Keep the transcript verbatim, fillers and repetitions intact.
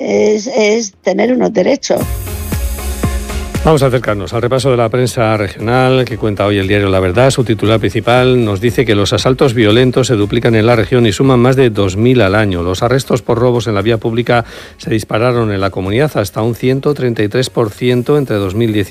es, es tener unos derechos. Vamos a acercarnos al repaso de la prensa regional que cuenta hoy el diario La Verdad. Su titular principal nos dice que los asaltos violentos se duplican en la región y suman más de dos mil al año. Los arrestos por robos en la vía pública se dispararon en la comunidad hasta un ciento treinta y tres por ciento entre dos mil diecinueve